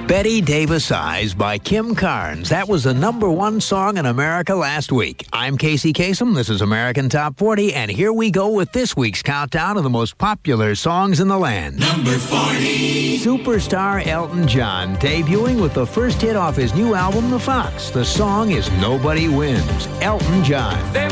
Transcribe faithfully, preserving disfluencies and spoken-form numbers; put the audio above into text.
Betty Davis Eyes by Kim Carnes. That was the number one song in America last week. I'm Casey Kasem. This is American Top forty, and here we go with this week's countdown of the most popular songs in the land. Number forty. Superstar Elton John debuting with the first hit off his new album, The Fox. The song is Nobody Wins. Elton John. There